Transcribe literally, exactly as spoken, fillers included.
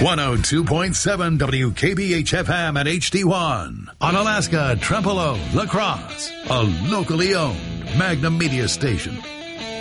one oh two point seven W K B H F M at H D one. On Alaska, Trempealeau, La Crosse, a locally owned Magnum Media station.